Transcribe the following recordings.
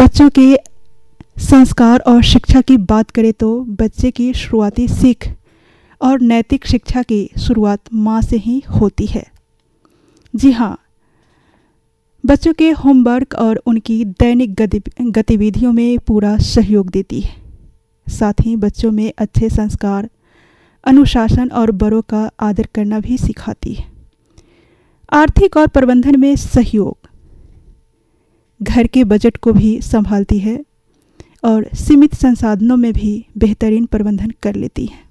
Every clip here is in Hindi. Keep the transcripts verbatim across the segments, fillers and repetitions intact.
बच्चों के संस्कार और शिक्षा की बात करें तो बच्चे की शुरुआती सीख और नैतिक शिक्षा की शुरुआत माँ से ही होती है। जी हाँ, बच्चों के होमवर्क और उनकी दैनिक गतिविधियों में पूरा सहयोग देती है। साथ ही बच्चों में अच्छे संस्कार, अनुशासन और बड़ों का आदर करना भी सिखाती है। आर्थिक और प्रबंधन में सहयोग, घर के बजट को भी संभालती है और सीमित संसाधनों में भी बेहतरीन प्रबंधन कर लेती है।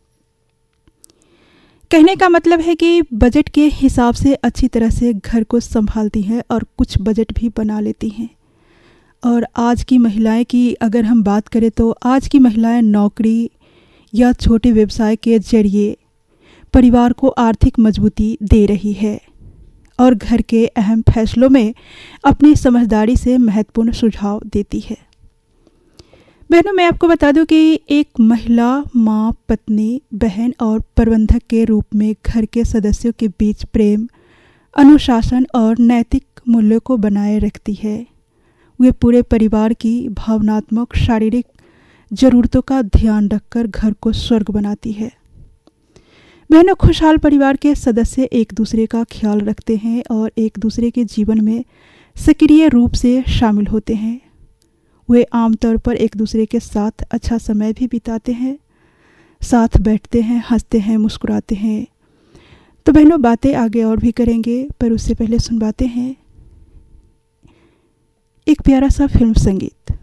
कहने का मतलब है कि बजट के हिसाब से अच्छी तरह से घर को संभालती हैं और कुछ बजट भी बना लेती हैं। और आज की महिलाएं की अगर हम बात करें तो आज की महिलाएं नौकरी या छोटे व्यवसाय के जरिए परिवार को आर्थिक मजबूती दे रही है और घर के अहम फैसलों में अपनी समझदारी से महत्वपूर्ण सुझाव देती है। बहनों, मैं आपको बता दूं कि एक महिला माँ, पत्नी, बहन और प्रबंधक के रूप में घर के सदस्यों के बीच प्रेम, अनुशासन और नैतिक मूल्यों को बनाए रखती है। वे पूरे परिवार की भावनात्मक, शारीरिक ज़रूरतों का ध्यान रखकर घर को स्वर्ग बनाती है। बहनों, खुशहाल परिवार के सदस्य एक दूसरे का ख्याल रखते हैं और एक दूसरे के जीवन में सक्रिय रूप से शामिल होते हैं। वे आमतौर पर एक दूसरे के साथ अच्छा समय भी बिताते हैं, साथ बैठते हैं, हंसते हैं, मुस्कुराते हैं। तो बहनों, बातें आगे और भी करेंगे, पर उससे पहले सुनवाते हैं एक प्यारा सा फिल्म संगीत।